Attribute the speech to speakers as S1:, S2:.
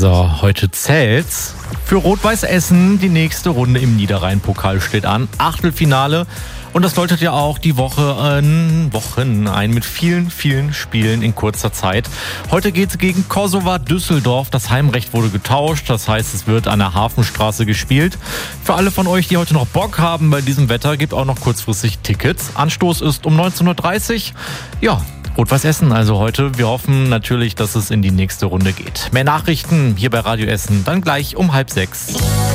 S1: So, heute zählt's. Für Rot-Weiß Essen die nächste Runde im Niederrhein-Pokal steht an. Achtelfinale. Und das läutet ja auch die Wochen ein mit vielen, vielen Spielen in kurzer Zeit. Heute geht's gegen Kosovo Düsseldorf. Das Heimrecht wurde getauscht. Das heißt, es wird an der Hafenstraße gespielt. Für alle von euch, die heute noch Bock haben bei diesem Wetter, gibt auch noch kurzfristig Tickets. Anstoß ist um 19.30 Uhr. Ja, Rot-Weiß Essen also heute. Wir hoffen natürlich, dass es in die nächste Runde geht. Mehr Nachrichten hier bei Radio Essen, dann gleich um 5:30.